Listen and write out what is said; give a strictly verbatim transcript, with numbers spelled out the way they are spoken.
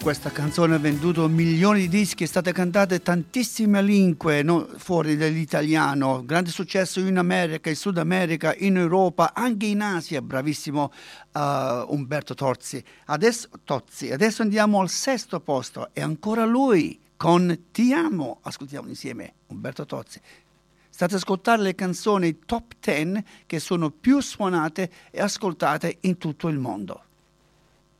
Questa canzone ha venduto milioni di dischi, è stata cantata in tantissime lingue, no, fuori dall'italiano, grande successo in America, in Sud America, in Europa, anche in Asia, bravissimo uh, Umberto Tozzi. Adesso, Tozzi. Adesso andiamo al sesto posto, e ancora lui con Ti amo, ascoltiamo insieme Umberto Tozzi. State ad ascoltare le canzoni top dieci che sono più suonate e ascoltate in tutto il mondo.